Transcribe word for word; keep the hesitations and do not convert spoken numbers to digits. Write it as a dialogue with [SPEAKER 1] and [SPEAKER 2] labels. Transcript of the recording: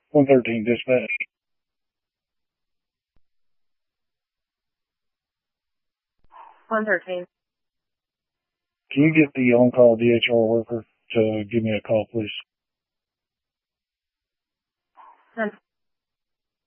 [SPEAKER 1] one thirteen dispatch.
[SPEAKER 2] one thirteen.
[SPEAKER 1] Can you get the on-call D H R worker to give me a call, please?
[SPEAKER 2] ten